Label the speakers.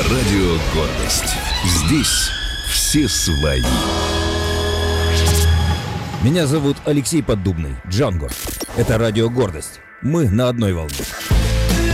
Speaker 1: Радио «Гордость». Здесь все свои.
Speaker 2: Меня зовут Алексей Поддубный, Джанго. Это Радио «Гордость». Мы на одной волне.